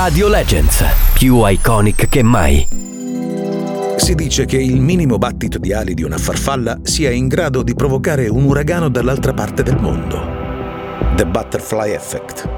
Radio Legends, più iconic che mai. Si dice che il minimo battito di ali di una farfalla sia in grado di provocare un uragano dall'altra parte del mondo. The Butterfly Effect.